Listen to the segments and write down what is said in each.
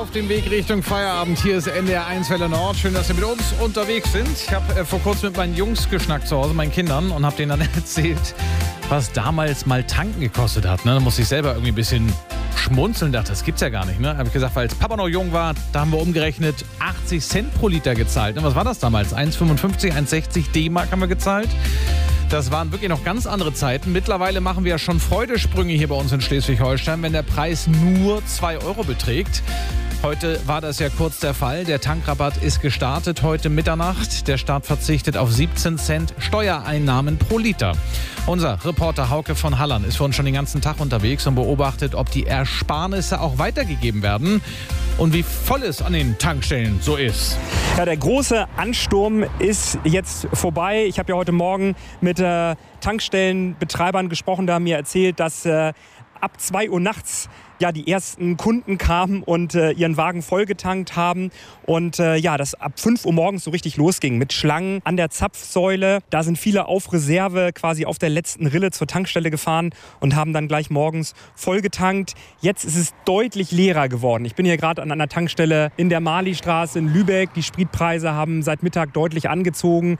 auf dem Weg Richtung Feierabend. Hier ist NDR 1 Welle Nord. Schön, dass Sie mit uns unterwegs sind. Ich habe vor kurzem mit meinen Jungs geschnackt zu Hause, meinen Kindern, und habe denen dann erzählt, was damals mal tanken gekostet hat. Da musste ich selber irgendwie ein bisschen schmunzeln, dachte, das gibt's ja gar nicht. Habe ich gesagt, weil als Papa noch jung war, da haben wir umgerechnet 80 Cent pro Liter gezahlt. Was war das damals? 1,55, 1,60 D-Mark haben wir gezahlt. Das waren wirklich noch ganz andere Zeiten. Mittlerweile machen wir ja schon Freudensprünge hier bei uns in Schleswig-Holstein, wenn der Preis nur 2 Euro beträgt. Heute war das ja kurz der Fall. Der Tankrabatt ist gestartet heute Mitternacht. Der Staat verzichtet auf 17 Cent Steuereinnahmen pro Liter. Unser Reporter Hauke von Halland ist für uns schon den ganzen Tag unterwegs und beobachtet, ob die Ersparnisse auch weitergegeben werden und wie voll es an den Tankstellen so ist. Ja, der große Ansturm ist jetzt vorbei. Ich habe ja heute Morgen mit Tankstellenbetreibern gesprochen, da haben mir erzählt, dass ab 2 Uhr nachts die ersten Kunden kamen und ihren Wagen vollgetankt haben und das ab 5 Uhr morgens so richtig losging mit Schlangen an der Zapfsäule. Da sind viele auf Reserve quasi auf der letzten Rille zur Tankstelle gefahren und haben dann gleich morgens vollgetankt. Jetzt ist es deutlich leerer geworden. Ich bin hier gerade an einer Tankstelle in der Marlistraße in Lübeck. Die Spritpreise haben seit Mittag deutlich angezogen.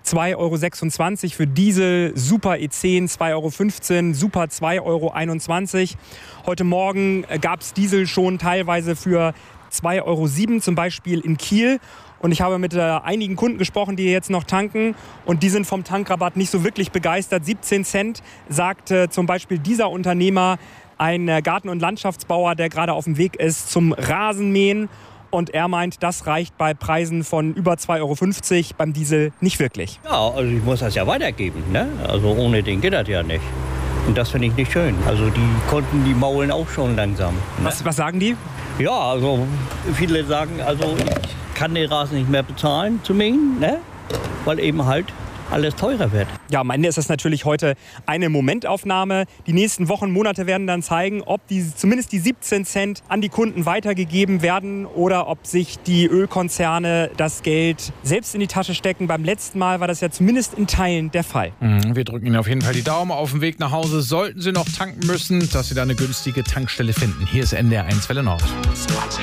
2,26 € für Diesel, Super E10 2,15 €, Super 2,21 €. Heute Morgen gab es Diesel schon teilweise für 2,07 € zum Beispiel in Kiel. Und ich habe mit einigen Kunden gesprochen, die jetzt noch tanken. Und die sind vom Tankrabatt nicht so wirklich begeistert. 17 Cent sagt zum Beispiel dieser Unternehmer, ein Garten- und Landschaftsbauer, der gerade auf dem Weg ist zum Rasenmähen. Und er meint, das reicht bei Preisen von über 2,50 € beim Diesel nicht wirklich. Ja, also ich muss das ja weitergeben, ne? Also ohne den geht das ja nicht. Und das finde ich nicht schön. Also die Kunden, die maulen auch schon langsam. Ne? Was sagen die? Ja, also viele sagen, also ich kann den Rasen nicht mehr bezahlen zu mähen, ne? Weil eben halt alles teurer wird. Ja, am Ende ist das natürlich heute eine Momentaufnahme. Die nächsten Wochen, Monate werden dann zeigen, ob zumindest die 17 Cent an die Kunden weitergegeben werden oder ob sich die Ölkonzerne das Geld selbst in die Tasche stecken. Beim letzten Mal war das ja zumindest in Teilen der Fall. Wir drücken Ihnen auf jeden Fall die Daumen. Auf dem Weg nach Hause sollten Sie noch tanken müssen, dass Sie da eine günstige Tankstelle finden. Hier ist NDR 1 Welle Nord.